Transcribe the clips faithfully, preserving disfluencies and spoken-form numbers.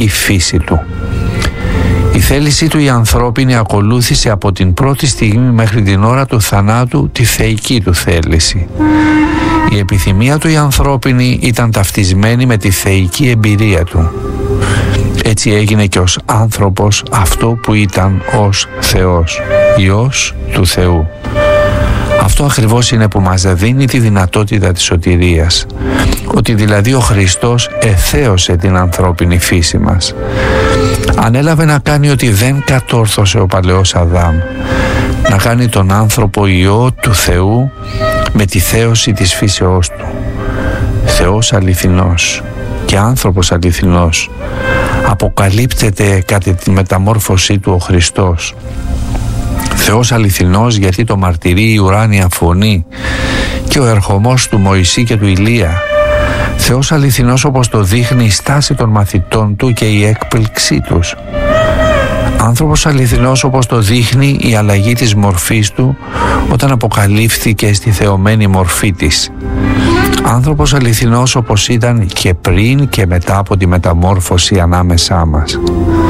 η φύση του. Η θέλησή του η ανθρώπινη ακολούθησε από την πρώτη στιγμή μέχρι την ώρα του θανάτου τη θεϊκή του θέληση. Η επιθυμία του η ανθρώπινη ήταν ταυτισμένη με τη θεϊκή εμπειρία του. Έτσι έγινε και ως άνθρωπος αυτό που ήταν ως Θεός, Υιός του Θεού. Αυτό ακριβώς είναι που μας δίνει τη δυνατότητα της σωτηρίας, ότι δηλαδή ο Χριστός εθέωσε την ανθρώπινη φύση μας. Ανέλαβε να κάνει ότι δεν κατόρθωσε ο παλαιός Αδάμ, να κάνει τον άνθρωπο Υιό του Θεού με τη θέωση της φύσεώς του. Θεός αληθινός και άνθρωπος αληθινός αποκαλύπτεται κατά τη μεταμόρφωσή του ο Χριστός. Θεός αληθινός γιατί το μαρτυρεί η ουράνια φωνή και ο ερχομός του Μωυσή και του Ηλία. Θεός αληθινός όπως το δείχνει η στάση των μαθητών του και η έκπληξή τους. Άνθρωπος αληθινός όπως το δείχνει η αλλαγή της μορφής του όταν αποκαλύφθηκε στη θεωμένη μορφή της. Άνθρωπος αληθινός όπως ήταν και πριν και μετά από τη μεταμόρφωση ανάμεσά μας.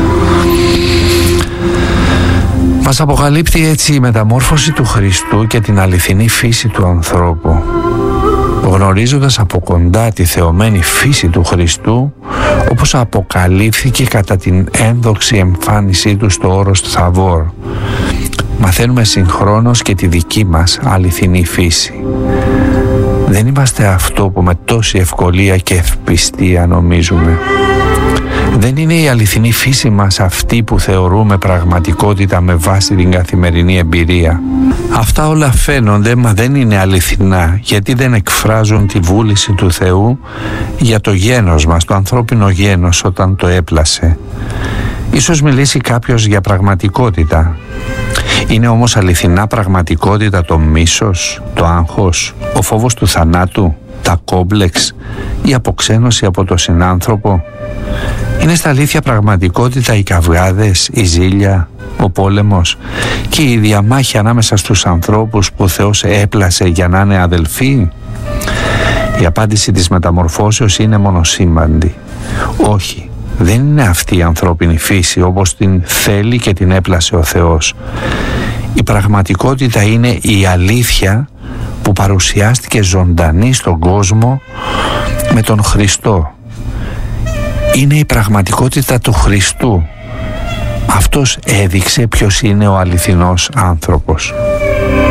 Μας αποκαλύπτει έτσι η μεταμόρφωση του Χριστού και την αληθινή φύση του ανθρώπου. Γνωρίζοντας από κοντά τη θεωμένη φύση του Χριστού, όπως αποκαλύφθηκε κατά την ένδοξη εμφάνισή του στο όρος του Θαβόρ, μαθαίνουμε συγχρόνως και τη δική μας αληθινή φύση. Δεν είμαστε αυτό που με τόση ευκολία και ευπιστία νομίζουμε. Δεν είναι η αληθινή φύση μας αυτή που θεωρούμε πραγματικότητα με βάση την καθημερινή εμπειρία. Αυτά όλα φαίνονται, μα δεν είναι αληθινά, γιατί δεν εκφράζουν τη βούληση του Θεού για το γένος μας, το ανθρώπινο γένος όταν το έπλασε. Ίσως μιλήσει κάποιος για πραγματικότητα. Είναι όμως αληθινά πραγματικότητα το μίσος, το άγχος, ο φόβος του θανάτου, τα κόμπλεξ, η αποξένωση από το συνάνθρωπο? Είναι στα αλήθεια πραγματικότητα οι καυγάδες, η ζήλια, ο πόλεμος και η διαμάχη ανάμεσα στους ανθρώπους που ο Θεός έπλασε για να είναι αδελφοί? Η απάντηση της μεταμορφώσεως είναι μονοσήμαντη. Όχι, δεν είναι αυτή η ανθρώπινη φύση όπως την θέλει και την έπλασε ο Θεός. Η πραγματικότητα είναι η αλήθεια που παρουσιάστηκε ζωντανή στον κόσμο με τον Χριστό. Είναι η πραγματικότητα του Χριστού. Αυτός έδειξε ποιος είναι ο αληθινός άνθρωπος.